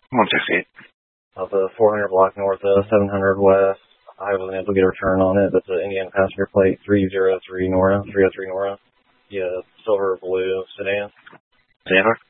168. Of the 400 block north of 700 west. I wasn't able to get a return on it, but the Indiana passenger plate 303 Nora. Yeah, silver blue sedan. Sandra?